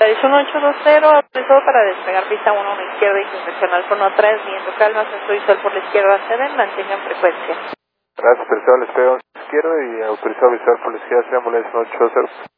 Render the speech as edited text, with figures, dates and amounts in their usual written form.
Tradición 820, autorizado para despegar pista 1 a la izquierda y convencional con 3, viento calma, ascenso visual por la izquierda, ascenden, mantengan frecuencia. Gracias, autorizado, les pego a la izquierda y autorizado visual por la izquierda, ambulancia 820.